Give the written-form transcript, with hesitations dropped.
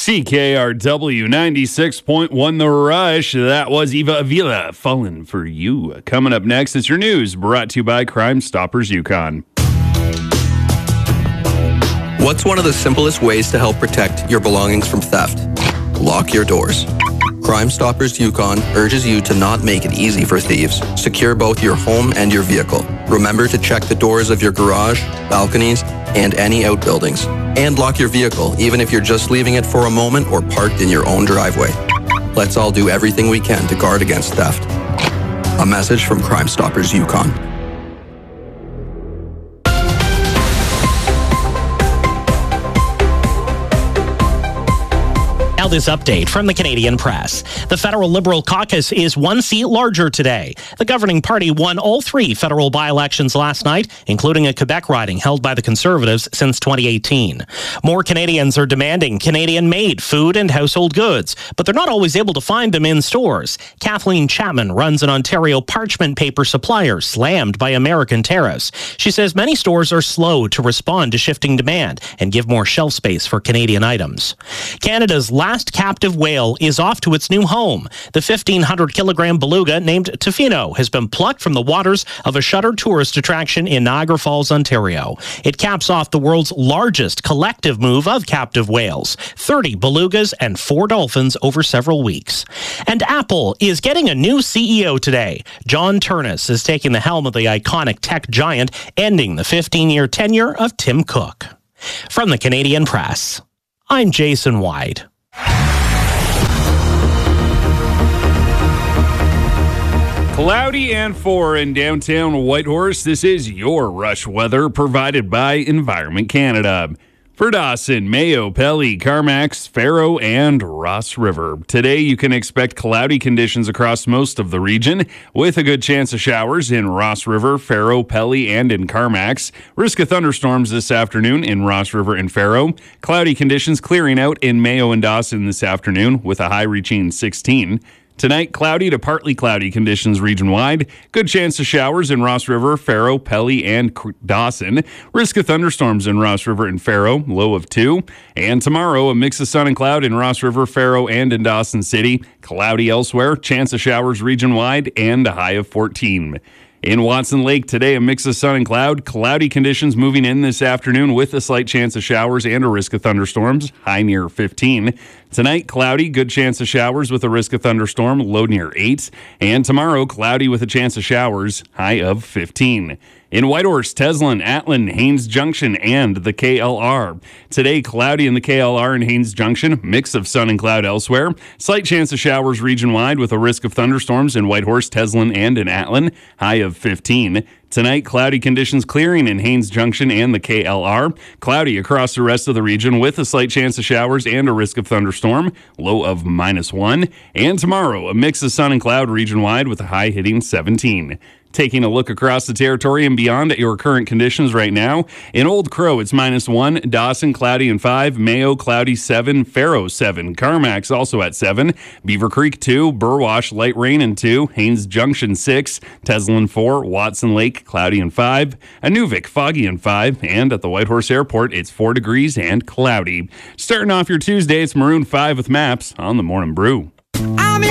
CKRW 96.1 The Rush. That was Eva Avila, Fallen for You. Coming up next is your news, brought to you by Crime Stoppers Yukon. What's one of the simplest ways to help protect your belongings from theft? Lock your doors. Crime Stoppers Yukon urges you to not make it easy for thieves. Secure both your home and your vehicle. Remember to check the doors of your garage, balconies, and any outbuildings. And lock your vehicle, even if you're just leaving it for a moment or parked in your own driveway. Let's all do everything we can to guard against theft. A message from Crime Stoppers Yukon. Now this update from the Canadian Press. The federal Liberal caucus is one seat larger today. The governing party won all three federal by-elections last night, including a Quebec riding held by the Conservatives since 2018. More Canadians are demanding Canadian-made food and household goods, but they're not always able to find them in stores. Kathleen Chapman runs an Ontario parchment paper supplier slammed by American tariffs. She says many stores are slow to respond to shifting demand and give more shelf space for Canadian items. Canada's last captive whale is off to its new home. The 1,500-kilogram beluga named Tofino has been plucked from the waters of a shuttered tourist attraction in Niagara Falls, Ontario. It caps off the world's largest collective move of captive whales, 30 belugas and 4 dolphins over several weeks. And Apple is getting a new CEO today. John Ternus is taking the helm of the iconic tech giant, ending the 15-year tenure of Tim Cook. From the Canadian Press, I'm Jason White. Cloudy and 4 in downtown Whitehorse. This is your rush weather provided by Environment Canada. For Dawson, Mayo, Pelly, Carmacks, Faro, and Ross River. Today, you can expect cloudy conditions across most of the region, with a good chance of showers in Ross River, Faro, Pelly, and in Carmacks. Risk of thunderstorms this afternoon in Ross River and Faro. Cloudy conditions clearing out in Mayo and Dawson this afternoon, with a high reaching 16. Tonight, cloudy to partly cloudy conditions region-wide. Good chance of showers in Ross River, Faro, Pelly, and Dawson. Risk of thunderstorms in Ross River and Faro, low of 2. And tomorrow, a mix of sun and cloud in Ross River, Faro, and in Dawson City. Cloudy elsewhere, chance of showers region-wide, and a high of 14. In Watson Lake today, a mix of sun and cloud. Cloudy conditions moving in this afternoon with a slight chance of showers and a risk of thunderstorms, high near 15. Tonight, cloudy, good chance of showers with a risk of thunderstorm, low near 8. And tomorrow, cloudy with a chance of showers, high of 15. In Whitehorse, Teslin, Atlin, Haines Junction, and the KLR. Today, cloudy in the KLR and Haines Junction, mix of sun and cloud elsewhere. Slight chance of showers region-wide with a risk of thunderstorms in Whitehorse, Teslin, and in Atlin, high of 15. Tonight, cloudy conditions clearing in Haines Junction and the KLR. Cloudy across the rest of the region with a slight chance of showers and a risk of thunderstorm, low of -1. And tomorrow, a mix of sun and cloud region-wide with a high hitting 17. Taking a look across the territory and beyond at your current conditions right now. In Old Crow, it's -1. Dawson, cloudy and 5. Mayo, cloudy 7. Faro, 7. Carmacks also at 7. Beaver Creek, 2. Burwash, light rain and 2. Haines Junction, 6. Teslin, 4. Watson Lake, cloudy and 5. Inuvik, foggy and 5. And at the Whitehorse Airport, it's 4 degrees and cloudy. Starting off your Tuesday, it's Maroon 5 with Maps on the Morning Brew.